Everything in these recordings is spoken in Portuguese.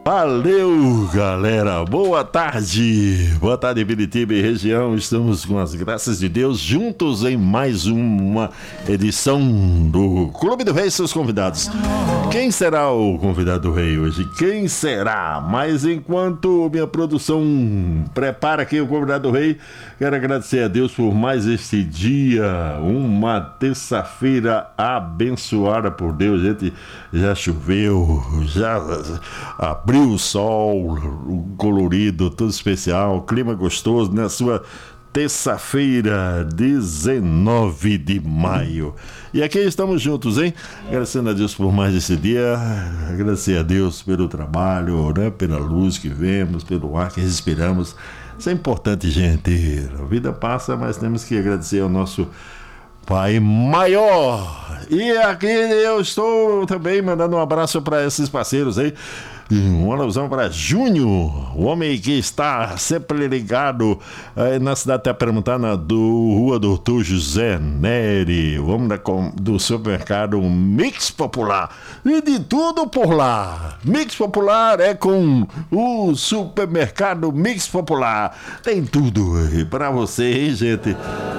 Valeu, galera. Boa tarde. Boa tarde, Piritiba e região. Estamos com as graças de Deus juntos em mais uma edição do Clube do Rei e seus convidados. Quem será o convidado do rei hoje? Quem será? Mas enquanto minha produção prepara aqui o convidado do rei, quero agradecer a Deus por mais este dia, uma terça-feira abençoada por Deus. Gente, já choveu, já abriu o sol, o colorido, tudo especial, clima gostoso na sua terça-feira, 19 de maio. E aqui estamos juntos, hein? Agradecendo a Deus por mais esse dia, agradecer a Deus pelo trabalho, né? Pela luz que vemos, pelo ar que respiramos. Isso é importante, gente. A vida passa, mas temos que agradecer ao nosso Pai maior. E aqui eu estou também mandando um abraço para esses parceiros aí. Um alusão para Júnior, o homem que está sempre ligado na cidade de Itaperuna, Rua Doutor José Neri, o homem do supermercado Mix Popular. E de tudo por lá. Mix Popular é com o supermercado Mix Popular. Tem tudo para você, hein, gente?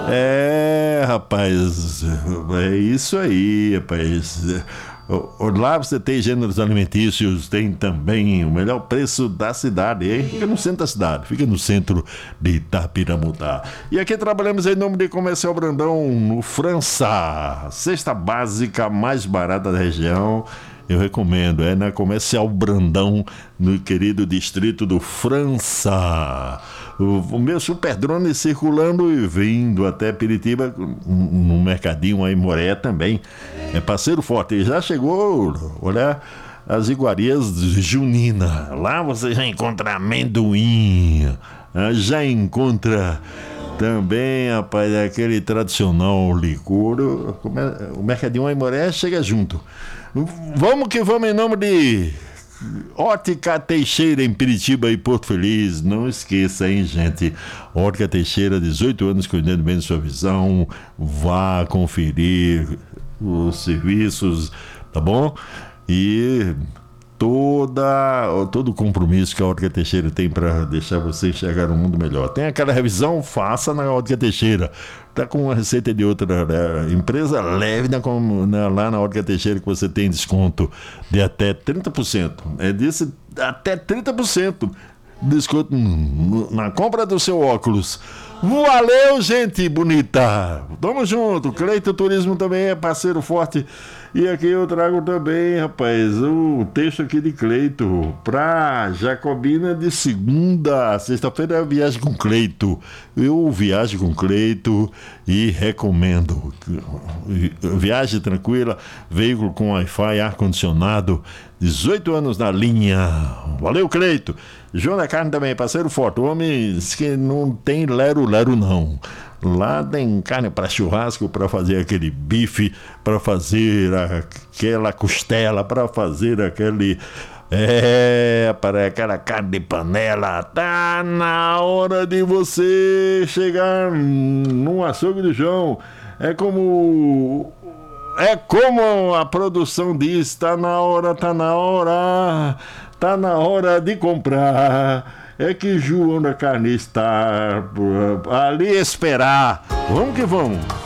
Rapaz, é isso aí, rapaz. Lá você tem gêneros alimentícios, tem também o melhor preço da cidade, hein? Fica no centro da cidade, fica no centro de Itapiramutá. E aqui trabalhamos em nome de Comercial Brandão, no França, cesta básica mais barata da região. Eu recomendo, é na Comercial Brandão, no querido distrito do França. O meu super drone circulando e vindo até Piritiba, no mercadinho aí, Moré também. É parceiro forte. Já chegou, olha, as iguarias junina. Lá você já encontra amendoim, já encontra também, rapaz, aquele tradicional licor. O mercadinho Aimoré chega junto. Vamos que vamos em nome de Ótica Teixeira em Piritiba e Porto Feliz. Não esqueça, hein, gente? Ótica Teixeira, 18 anos cuidando bem da sua visão. Vá conferir os serviços, tá bom? E todo o compromisso que a Ótica Teixeira tem para deixar você enxergar um mundo melhor. Tem aquela revisão? Faça na Ótica Teixeira. Tá com uma receita de outra empresa? Leve lá na Ótica Teixeira que você tem desconto de até 30%. Disse até 30% desconto na compra do seu óculos. Valeu, gente bonita! Tamo junto. Cleito Turismo também é parceiro forte. E aqui eu trago também, rapaz, o texto aqui de Cleito pra Jacobina de segunda a sexta-feira. Eu viajo com Cleito. Eu viajo com Cleito e recomendo. Viagem tranquila, veículo com Wi-Fi, ar-condicionado, 18 anos na linha. Valeu, Cleito! João da Carne também, parceiro forte. O homem diz que não tem lero-lero, não. Lá tem carne para churrasco, para fazer aquele bife, para fazer aquela costela, para fazer para aquela carne de panela. Tá na hora de você chegar no açougue do João. É como a produção diz, tá na hora de comprar. É que João da Carne está ali esperar. Vamos que vamos.